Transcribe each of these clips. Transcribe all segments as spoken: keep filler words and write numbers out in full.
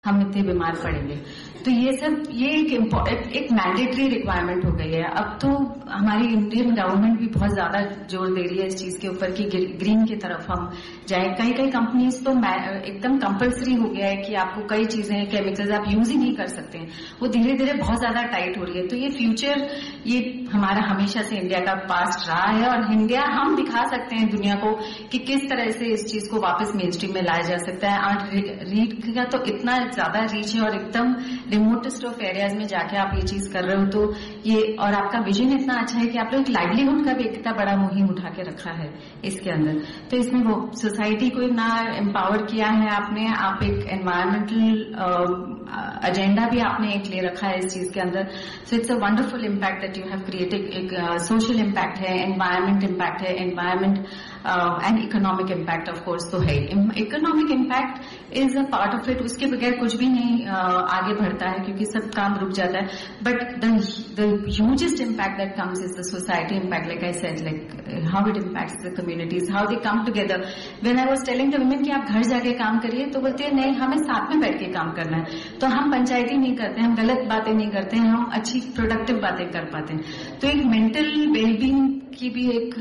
ہم اتنے بیمار پڑیں گے. تو یہ سب یہ ایک ایک مینڈیٹری ریکوائرمنٹ ہو گئی ہے. اب تو ہماری انڈین گورنمنٹ بھی بہت زیادہ زور دے رہی ہے اس چیز کے اوپر کہ گرین کی طرف ہم جائیں. کئی کئی کمپنیز تو ایک دم کمپلسری ہو گیا ہے کہ آپ کو کئی چیزیں کیمیکلز آپ یوز ہی نہیں کر سکتے ہیں. وہ دھیرے دھیرے بہت زیادہ ٹائٹ ہو رہی ہے. تو یہ فیوچر یہ ہمارا ہمیشہ سے انڈیا کا پاسٹ رہا ہے اور انڈیا ہم دکھا سکتے ہیں دنیا کو کہ کس طرح سے اس چیز کو واپس مین اسٹریم میں لایا جا سکتا ہے. آج ریڈ کا تو اتنا زیادہ ریچ ہے اور ایک دم ریموٹسٹ آف ایریاز میں جا کے آپ یہ چیز کر رہے ہو. تو یہ اور آپ کا ویژن اتنا اچھا ہے کہ آپ نے ایک لائیولیہڈ کا بھی اتنا بڑا مہم اٹھا کے رکھا ہے اس کے اندر. تو اس میں وہ سوسائٹی کو نہ امپاور کیا ہے آپ نے, آپ ایک انوائرمنٹل ایجنڈا بھی آپ نے ایک لے رکھا ہے اس چیز کے اندر. So it's a wonderful impact that you have created. ایک سوشل امپیکٹ ہے, انوائرمنٹ امپیکٹ ہے, environment and economic impact of course تو ہے. Economic impact is a part of it. اس کے بغیر کچھ بھی نہیں آگے بڑھتا ہے کیونکہ سب کام رک جاتا ہے. But the ہیوجسٹ impact that comes is the society impact. Like I said, like how it impacts the communities, how they come together. When I was telling the women کہ آپ گھر جا کے کام کریے تو بولتے ہیں نہیں ہمیں ساتھ میں بیٹھ کے کام کرنا ہے. تو ہم پنچایتی نہیں کرتے, ہم غلط باتیں نہیں کرتے ہیں, ہم اچھی پروڈکٹیو باتیں کر پاتے ہیں. تو ایک مینٹل ویل بینگ کی بھی ایک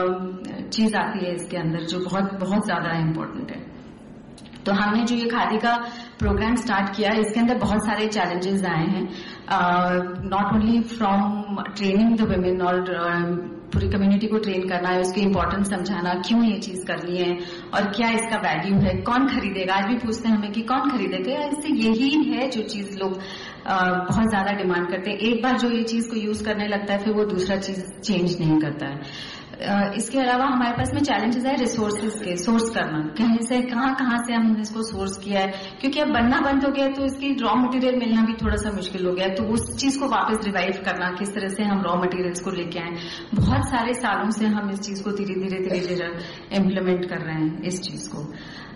چیز آتی ہے اس کے اندر جو بہت بہت زیادہ امپورٹنٹ ہے. تو ہم نے جو یہ کھادی کا پروگرام سٹارٹ کیا اس کے اندر بہت سارے چیلنجز آئے ہیں. Not only from training the women اور پوری کمیونٹی کو ٹرین کرنا ہے, اس کی امپورٹنس سمجھانا, کیوں یہ چیز کرنی ہے اور کیا اس کا ویلیو ہے, کون خریدے گا. آج بھی پوچھتے ہیں ہمیں کہ کون خریدے گا. اس سے یہی ہے جو چیز لوگ بہت زیادہ ڈیمانڈ کرتے ہیں. ایک بار جو یہ چیز کو یوز کرنے لگتا ہے پھر وہ دوسرا چیز چینج نہیں کرتا ہے. اس کے علاوہ ہمارے پاس میں چیلنجز ہے ریسورسز کے, سورس کرنا, کہیں سے کہاں کہاں سے ہم نے اس کو سورس کیا ہے. کیونکہ اب بننا بند ہو گیا تو اس کی را مٹیریل ملنا بھی تھوڑا سا مشکل ہو گیا. تو اس چیز کو واپس ریوائو کرنا, کس طرح سے ہم را مٹیریلس کو لے کے آئیں. بہت سارے سالوں سے ہم اس چیز کو دھیرے دھیرے دھیرے دھیرے امپلیمنٹ کر رہے ہیں اس چیز کو.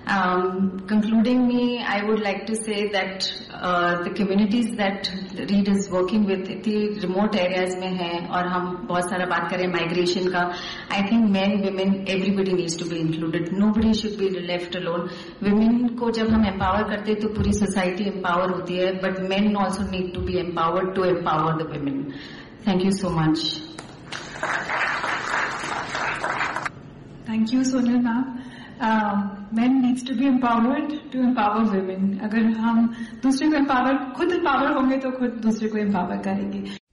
Concluding me, I would like to say that uh, the communities that Reed is working with اتنی remote areas میں ہیں اور ہم بہت سارا بات کریں migration کا. I think men, women, everybody needs to be included. Nobody should be left alone. Women کو جب ہم empower کرتے تو پوری society empower ہوتی ہے, but men also need to be empowered to empower the women. Thank you so much. Thank you, Sonal ma'am. Uh, men needs to be empowered to empower women. اگر ہم دوسرے کو empower خود empower ہوں گے تو خود دوسرے کو empower کریں گے.